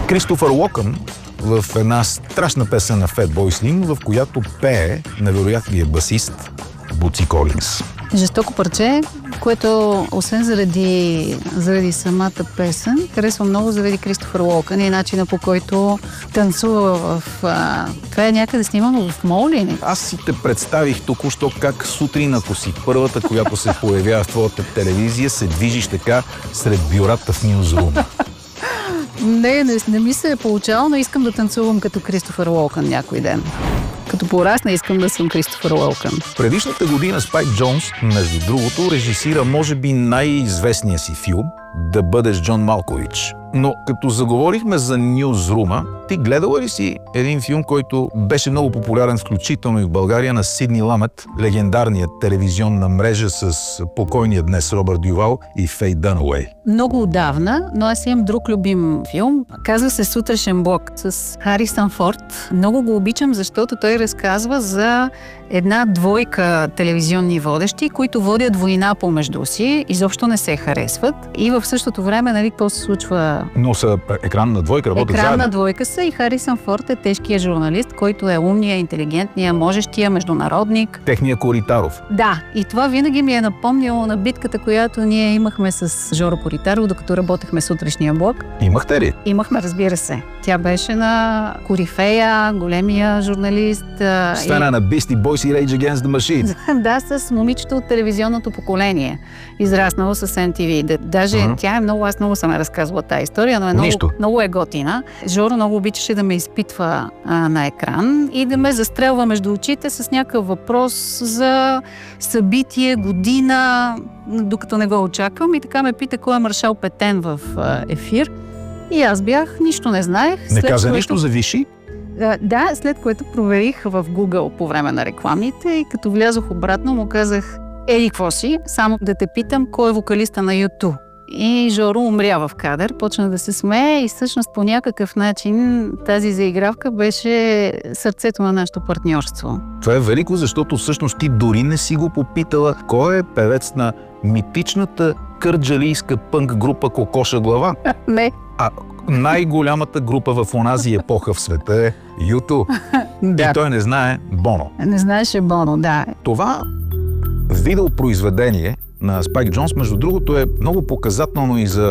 Кристофър Уокън в една страшна песен на Fatboy Slim, в която пее невероятният басист Буци Колинс. Жестоко парче, което освен заради самата песен, харесва много заради Кристофър Уокън и начина, по който танцува в... Това е някъде снимано в мол ли? Аз си те представих току-що как сутрин, ако си първата, която се появява в твоята телевизия, се движиш така сред бюрата в Нюзрум. Не ми се е получало, но искам да танцувам като Кристофър Уокън някой ден. Като порасна, искам да съм Кристофър Уокън. Предишната година Спайк Джонс, между другото, режисира може би най-известния си филм "Да бъдеш Джон Малкович". Но като заговорихме за Нюзрума, ти гледала ли си един филм, който беше много популярен, включително и в България, на Сидни Ламет, легендарният телевизионна мрежа с покойния днес Робърт Дювал и Фей Дънауей? Много отдавна, но аз имам друг любим филм. Казва се "Сутрешен блок" с Харисън Форд. Много го обичам, защото той разказва за една двойка телевизионни водещи, които водят война помежду си, изобщо не се харесват. И в същото време, нали, какво се случва? Но са екранна двойка, работят заедно. Екранна двойка са и Харисън Форд е тежкия журналист, който е умния, интелигентния, можещия, международник. Техния Коритаров. Да, и това винаги ми е напомнило на битката, която ние имахме с Жоро Коритаров, докато работехме сутрешния блок. Имахте ли? Имахме, разбира се. Тя беше на корифея, големия журналист. Стана на Beastie Boys и Rage Against the Machine. Да, с момичето от телевизионното поколение, израснало с NTV. Даже тя е много, аз много съм разказвала тази история, но е много е готина. Жоро много обичаше да ме изпитва на екран и да ме застрелва между очите с някакъв въпрос за събитие, година, докато не го очаквам. И така ме пита кой е маршал Петен в ефир. И аз нищо не знаех. Не каза нищо за Виши? Да, след което проверих в Google по време на рекламите и като влязох обратно му казах: "Еди, какво си? Само да те питам, кой е вокалиста на YouTube?" И Жоро умря в кадър, почна да се смее и всъщност по някакъв начин тази заигравка беше сърцето на нашето партньорство. Това е велико, защото всъщност ти дори не си го попитала кой е певец на митичната кърджалийска пънк група Кокоша глава. Не. А най-голямата група в онази епоха в света е YouTube. Да. И той не знае Боно. Не знаеше Боно, да. Това видеопроизведение на Спайк Джонс, между другото, е много показателно и за